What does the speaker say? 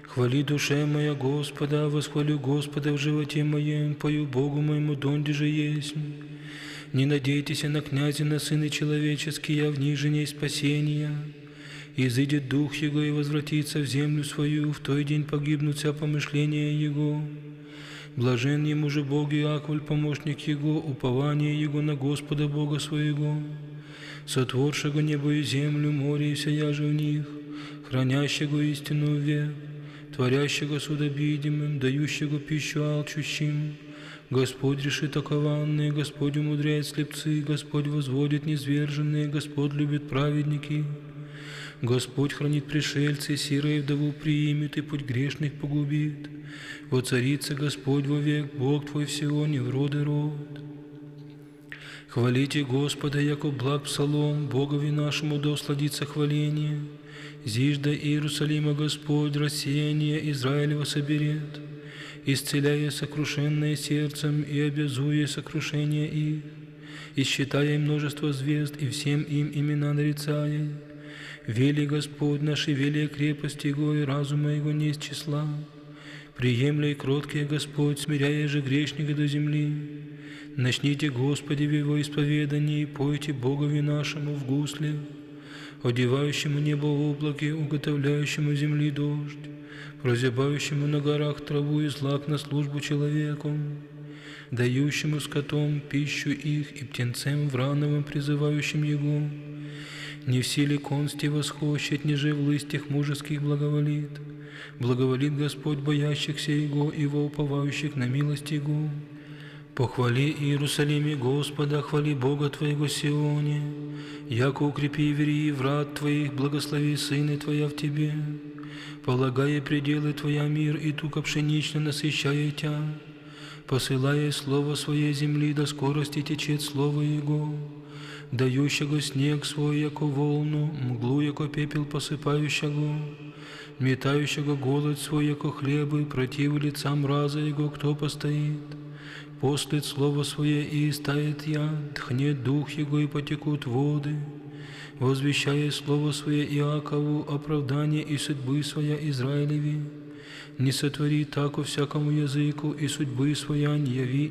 Хвали душе моя Господа, восхвалю Господа в животе моем, пою Богу моему, донде же есть. Не надейтесь на князя, на сыны человеческие, в них же не спасения. Изыдет дух его и возвратится в землю свою, в той день погибнут вся помышления его. Блажен ему же Бог Иаковль, помощник его, упование его на Господа Бога своего, сотворшего небо и землю, море и сия же в них, хранящего истину век, творящего судо видимым, дающего пищу алчущим. Господь решит окованные, Господь умудряет слепцы, Господь возводит низверженные, Господь любит праведники. Господь хранит пришельцы, сирой вдову приимет и путь грешных погубит. Воцарится Господь вовек, Бог твой в Сионе, в роды род. Хвалите Господа, яко благ псалом, Богови нашему да усладится хваление. Зижда Иерусалима Господь рассеяние Израилева соберет, исцеляя сокрушенное сердцем и обязуя сокрушение их, и считая множество звезд, и всем им имена нарицая. Вели Господь наши, велия крепость Его, и разума Его не из числа. Приемля и кроткий Господь, смиряя же грешника до земли. Начните, Господи, в Его исповедании, пойте Богови нашему в гусле, одевающему небо в облаке, уготовляющему земли дождь, прозябающему на горах траву и злак на службу человеку, дающему скотом пищу их и птенцем врановым, призывающим Его. Не в силе консти восхощет, ниже в лыстях мужеских благоволит. Благоволит Господь боящихся Его и во уповающих на милость Его. Похвали Иерусалиме Господа, хвали Бога Твоего Сионе, яко укрепи верии врат Твоих, благослови сыны Твоя в Тебе, полагая пределы Твоя мир, и тука пшенично насыщая Тя, посылая слово Своей земли, до скорости течет слово Его, дающего снег свой, яко волну, мглу, яко пепел посыпающего, метающего голод свой, яко хлебы, против лица мраза Его, кто постоит. Послет слово свое и истает яд, тхнет дух Его и потекут воды, возвещая слово свое Иакову, оправдание и судьбы своя Израилеви. Не сотвори тако всякому языку, и судьбы своя не яви